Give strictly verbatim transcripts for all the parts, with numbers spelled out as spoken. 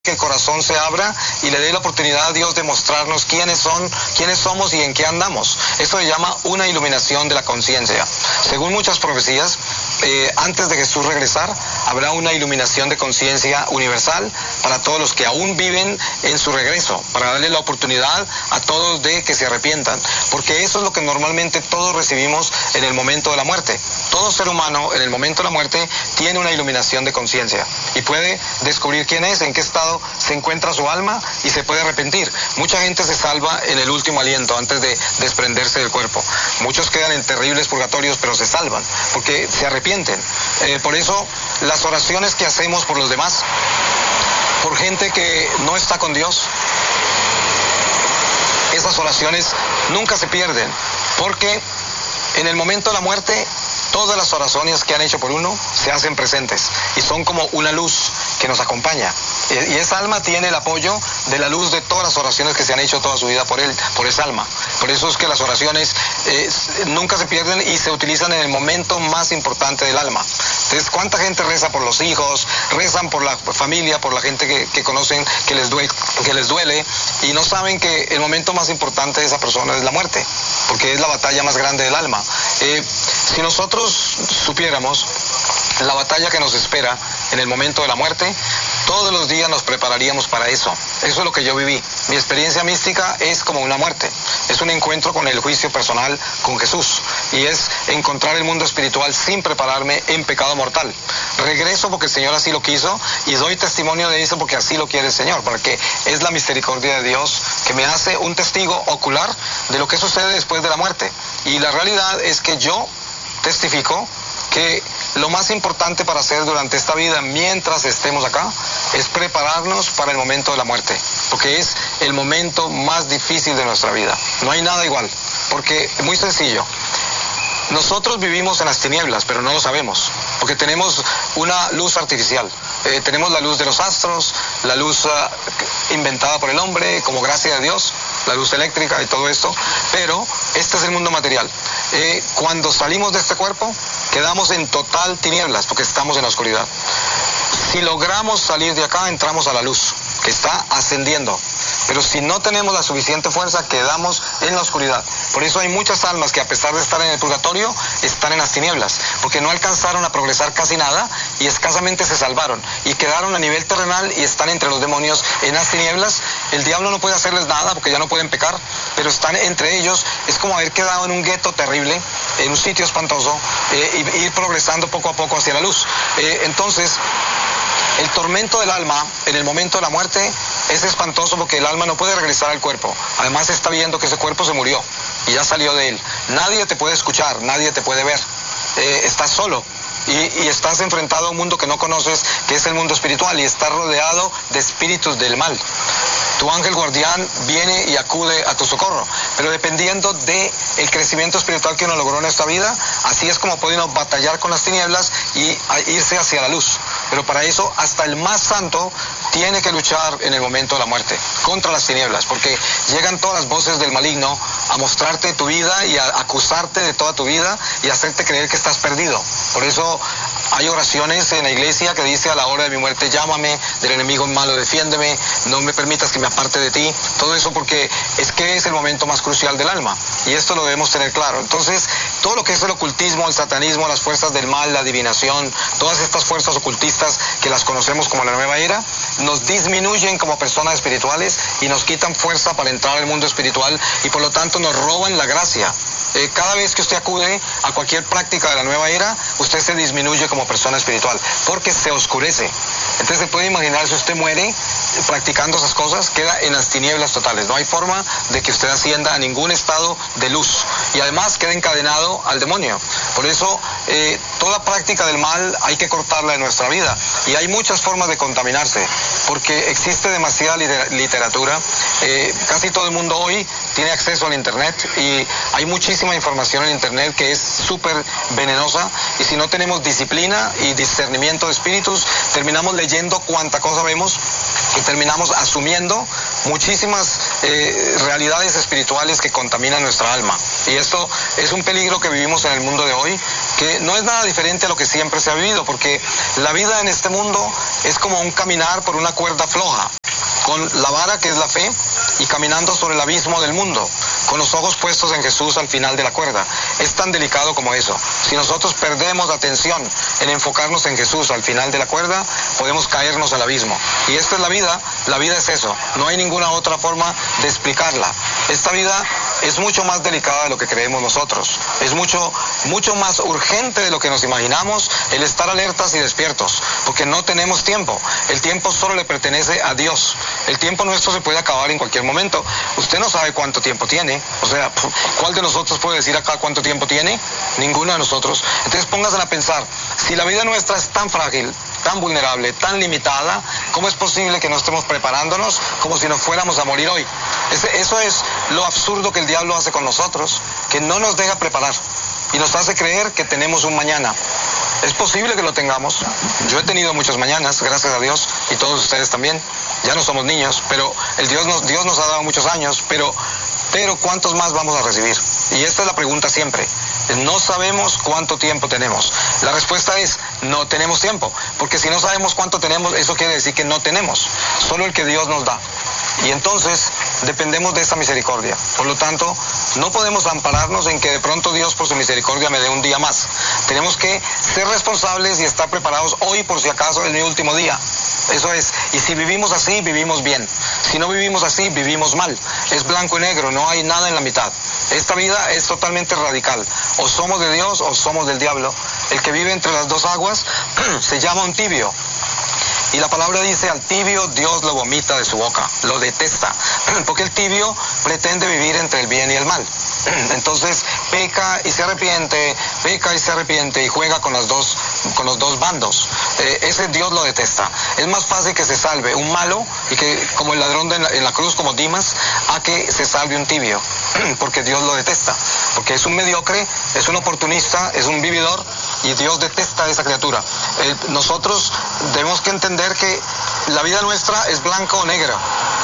que el corazón se abra y le dé la oportunidad a Dios de mostrarnos quiénes son, quiénes somos y en qué andamos. Esto se llama una iluminación de la conciencia. Según muchas profecías, eh, antes de Jesús regresar, habrá una iluminación de conciencia universal para todos los que aún viven en su regreso, para darle la oportunidad a todos de que se arrepientan, porque eso es lo que normalmente todos recibimos en el momento de la muerte. Todo ser humano en el momento de la muerte tiene una iluminación de conciencia y puede descubrir quién es, en qué estado se encuentra su alma y se puede arrepentir. Mucha gente se salva en el último aliento antes de desprenderse del cuerpo. Muchos quedan en terribles purgatorios, pero se salvan porque se arrepienten. Eh, por eso las oraciones que hacemos por los demás, por gente que no está con Dios, esas oraciones nunca se pierden, porque en el momento de la muerte todas las oraciones que han hecho por uno se hacen presentes y son como una luz que nos acompaña. Y esa alma tiene el apoyo de la luz de todas las oraciones que se han hecho toda su vida por él, por esa alma. Por eso es que las oraciones eh, nunca se pierden y se utilizan en el momento más importante del alma. Entonces, ¿cuánta gente reza por los hijos? Rezan por la familia, por la gente que, que conocen, que les, duele, que les duele, y no saben que el momento más importante de esa persona es la muerte, porque es la batalla más grande del alma. Eh, si nosotros supiéramos la batalla que nos espera en el momento de la muerte, todos los días nos prepararíamos para eso. Eso es lo que yo viví. Mi experiencia mística es como una muerte. Es un encuentro con el juicio personal con Jesús. Y es encontrar el mundo espiritual sin prepararme en pecado mortal. Regreso porque el Señor así lo quiso y doy testimonio de eso porque así lo quiere el Señor. Porque es la misericordia de Dios que me hace un testigo ocular de lo que sucede después de la muerte. Y la realidad es que yo testifico que lo más importante para hacer durante esta vida, mientras estemos acá, es prepararnos para el momento de la muerte, porque es el momento más difícil de nuestra vida. No hay nada igual, porque es muy sencillo. Nosotros vivimos en las tinieblas, pero no lo sabemos, porque tenemos una luz artificial. Eh, tenemos la luz de los astros, la luz uh, inventada por el hombre, como gracia de Dios, la luz eléctrica y todo esto, pero este es el mundo material. Eh, cuando salimos de este cuerpo, quedamos en total tinieblas, porque estamos en la oscuridad. Si logramos salir de acá, entramos a la luz, que está ascendiendo. Pero si no tenemos la suficiente fuerza, quedamos en la oscuridad. Por eso hay muchas almas que, a pesar de estar en el purgatorio, están en las tinieblas, porque no alcanzaron a progresar casi nada y escasamente se salvaron y quedaron a nivel terrenal y están entre los demonios en las tinieblas. El diablo no puede hacerles nada porque ya no pueden pecar, pero están entre ellos. Es como haber quedado en un gueto terrible, en un sitio espantoso, eh, y ir progresando poco a poco hacia la luz. Eh, entonces, el tormento del alma en el momento de la muerte es espantoso porque el alma no puede regresar al cuerpo. Además está viendo que ese cuerpo se murió y ya salió de él. Nadie te puede escuchar, nadie te puede ver. Eh, estás solo y, y estás enfrentado a un mundo que no conoces, que es el mundo espiritual, y estás rodeado de espíritus del mal. Tu ángel guardián viene y acude a tu socorro, pero dependiendo de el crecimiento espiritual que uno logró en esta vida, así es como puede uno batallar con las tinieblas y irse hacia la luz. Pero para eso hasta el más santo tiene que luchar en el momento de la muerte contra las tinieblas, porque llegan todas las voces del maligno a mostrarte tu vida y a acusarte de toda tu vida y a hacerte creer que estás perdido. Por eso hay oraciones en la iglesia que dice: a la hora de mi muerte llámame, del enemigo malo defiéndeme, no me permitas que me aparte de ti. Todo eso porque es que es el momento más crucial del alma, y esto lo debemos tener claro. Entonces, todo lo que es el ocultismo, el satanismo, las fuerzas del mal, la adivinación, todas estas fuerzas ocultistas que las conocemos como la nueva era, nos disminuyen como personas espirituales y nos quitan fuerza para entrar al mundo espiritual, y por lo tanto nos roban la gracia. Eh, cada vez que usted acude a cualquier práctica de la nueva era, usted se disminuye como persona espiritual, porque se oscurece. Entonces se puede imaginar, si usted muere practicando esas cosas, queda en las tinieblas totales. No hay forma de que usted ascienda a ningún estado de luz, y además queda encadenado al demonio. Por eso eh, toda práctica del mal hay que cortarla de nuestra vida, y hay muchas formas de contaminarse, porque existe demasiada literatura. Eh, casi todo el mundo hoy tiene acceso al internet, y hay muchísima información en internet que es súper venenosa, y si no tenemos disciplina y discernimiento de espíritus, terminamos leyendo cuanta cosa vemos y terminamos asumiendo muchísimas eh, realidades espirituales que contaminan nuestra alma. Y esto es un peligro que vivimos en el mundo de hoy, que no es nada diferente a lo que siempre se ha vivido, porque la vida en este mundo es como un caminar por una cuerda floja, con la vara que es la fe y caminando sobre el abismo del mundo, con los ojos puestos en Jesús al final de la cuerda. Es tan delicado como eso. Si nosotros perdemos atención en enfocarnos en Jesús al final de la cuerda, podemos caernos al abismo. Y esta es la vida, la vida es eso. No hay ninguna otra forma de explicarla. Esta vida es mucho más delicada de lo que creemos nosotros. Es mucho, mucho más urgente de lo que nos imaginamos el estar alertas y despiertos, porque no tenemos tiempo. El tiempo solo le pertenece a Dios. El tiempo nuestro se puede acabar en cualquier momento. Usted no sabe cuánto tiempo tiene. O sea, ¿cuál de nosotros puede decir acá cuánto tiempo tiene? Ninguno de nosotros. Entonces pónganse a pensar, si la vida nuestra es tan frágil, tan vulnerable, tan limitada, ¿cómo es posible que no estemos preparándonos como si nos fuéramos a morir hoy? Ese, eso es lo absurdo que el diablo hace con nosotros, que no nos deja preparar y nos hace creer que tenemos un mañana. Es posible que lo tengamos. Yo he tenido muchas mañanas, gracias a Dios, y todos ustedes también. Ya no somos niños, pero el Dios nos, Dios nos ha dado muchos años, pero, pero ¿cuántos más vamos a recibir? Y esta es la pregunta siempre. No sabemos cuánto tiempo tenemos. La respuesta es, no tenemos tiempo, porque si no sabemos cuánto tenemos, eso quiere decir que no tenemos, solo el que Dios nos da. Y entonces dependemos de esa misericordia. Por lo tanto, no podemos ampararnos en que de pronto Dios por su misericordia me dé un día más. Tenemos que ser responsables y estar preparados hoy por si acaso es mi último día. Eso es. Y si vivimos así, vivimos bien. Si no vivimos así, vivimos mal. Es blanco y negro, no hay nada en la mitad. Esta vida es totalmente radical. O somos de Dios o somos del diablo. El que vive entre las dos aguas se llama un tibio. Y la palabra dice, al tibio Dios lo vomita de su boca, lo detesta, porque el tibio pretende vivir entre el bien y el mal. Entonces peca y se arrepiente, peca y se arrepiente y juega con las dos, con los dos bandos. Eh, ese Dios lo detesta. Es más fácil que se salve un malo, y que como el ladrón de en, la, en la cruz, como Dimas, a que se salve un tibio, porque Dios lo detesta, porque es un mediocre, es un oportunista, es un vividor, y Dios detesta a esa criatura. Eh, nosotros debemos que entender que la vida nuestra es blanca o negra,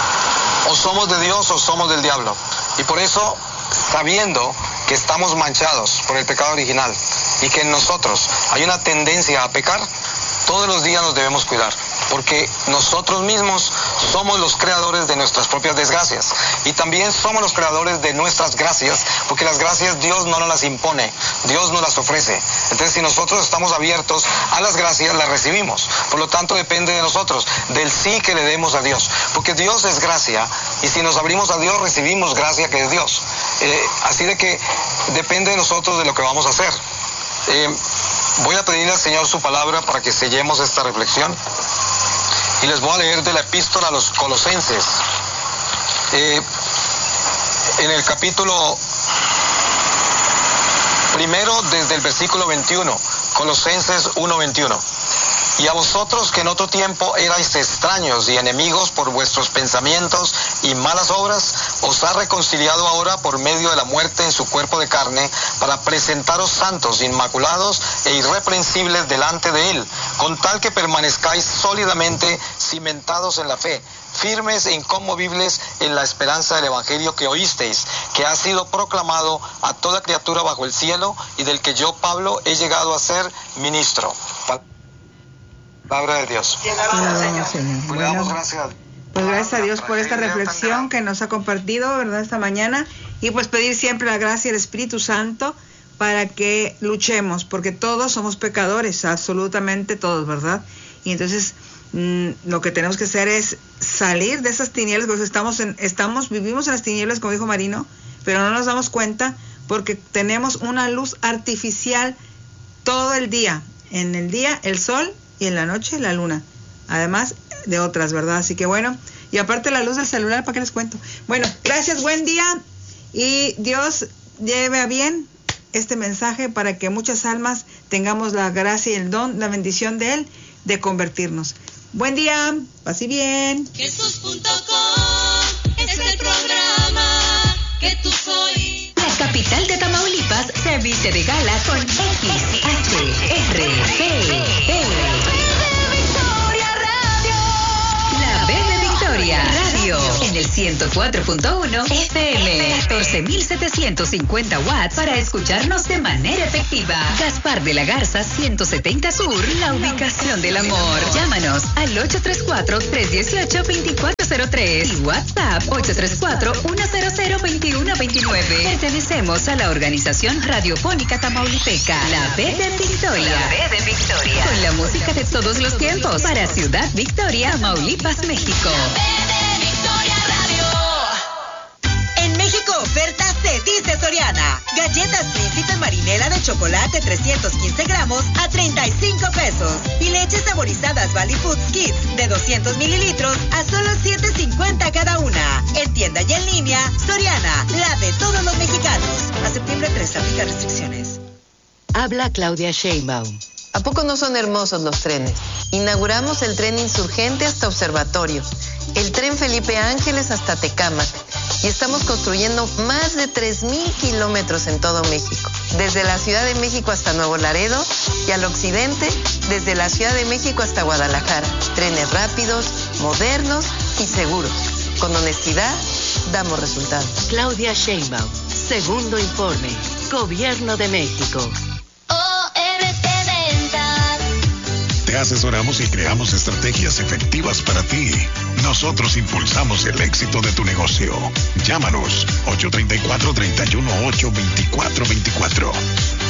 o somos de Dios o somos del diablo. Y por eso, sabiendo que estamos manchados por el pecado original y que en nosotros hay una tendencia a pecar, todos los días nos debemos cuidar, porque nosotros mismos somos los creadores de nuestras propias desgracias y también somos los creadores de nuestras gracias, porque las gracias Dios no nos las impone, Dios nos las ofrece. Entonces, si nosotros estamos abiertos a las gracias, las recibimos. Por lo tanto, depende de nosotros, del sí que le demos a Dios, porque Dios es gracia, y si nos abrimos a Dios, recibimos gracia, que es Dios. Eh, así de que depende de nosotros de lo que vamos a hacer. Eh, voy a pedirle al Señor su palabra para que sellemos esta reflexión, y les voy a leer de la epístola a los Colosenses, eh, en el capítulo primero, desde el versículo veintiuno, Colosenses uno veintiuno. Y a vosotros que en otro tiempo erais extraños y enemigos por vuestros pensamientos y malas obras, os ha reconciliado ahora por medio de la muerte en su cuerpo de carne, para presentaros santos, inmaculados e irreprensibles delante de él, con tal que permanezcáis sólidamente cimentados en la fe, firmes e inconmovibles en la esperanza del evangelio que oísteis, que ha sido proclamado a toda criatura bajo el cielo, y del que yo, Pablo, he llegado a ser ministro. Palabra de Dios. Gracias, Señor. Pues le damos gracias. Pues gracias a Dios por esta reflexión que nos ha compartido, ¿verdad?, esta mañana. Y pues pedir siempre la gracia del Espíritu Santo para que luchemos, porque todos somos pecadores, absolutamente todos, ¿verdad? Y entonces mmm, lo que tenemos que hacer es salir de esas tinieblas, porque estamos en, estamos, vivimos en las tinieblas, como dijo Marino, pero no nos damos cuenta porque tenemos una luz artificial todo el día. En el día el sol y en la noche la luna, además de otras, ¿verdad? Así que bueno, y aparte la luz del celular, ¿para qué les cuento? Bueno, gracias, buen día, y Dios lleve a bien este mensaje para que muchas almas tengamos la gracia y el don, la bendición de Él, de convertirnos. Buen día, paz y bien. Jesús punto com es el programa que tú soy. La capital de Tamaulipas se viste de gala con X H R P E. La B de Victoria Radio. En en el ciento cuatro punto uno F M. catorce mil setecientos cincuenta watts para escucharnos de manera efectiva. Gaspar de la Garza, ciento setenta Sur, la ubicación del amor. Llámanos al ocho tres cuatro, tres uno ocho, dos cuatro cero tres y WhatsApp ocho tres cuatro, uno cero cero, dos uno dos nueve. Pertenecemos a la organización radiofónica tamaulipeca, La B de Victoria. La B de Victoria. Con la música de todos los tiempos para Ciudad Victoria, Tamaulipas, México. La B de Victoria Radio. En México oferta se dice Soriana. Galletas Príncipe Marinela de chocolate trescientos quince gramos a treinta y cinco pesos. Y leches saborizadas Valley Foods Kids de doscientos mililitros a solo siete cincuenta cada una. En tienda y en línea, Soriana, la de todos los mexicanos. A septiembre tres, aplica restricciones. Habla Claudia Sheinbaum. ¿A poco no son hermosos los trenes? Inauguramos el tren Insurgente hasta Observatorio, el tren Felipe Ángeles hasta Tecámac y estamos construyendo más de tres mil kilómetros en todo México, desde la Ciudad de México hasta Nuevo Laredo y al occidente, desde la Ciudad de México hasta Guadalajara. Trenes rápidos, modernos y seguros. Con honestidad, damos resultados. Claudia Sheinbaum, segundo informe, Gobierno de México. Te asesoramos y creamos estrategias efectivas para ti. Nosotros impulsamos el éxito de tu negocio. Llámanos ocho tres cuatro, tres uno ocho, dos cuatro dos cuatro.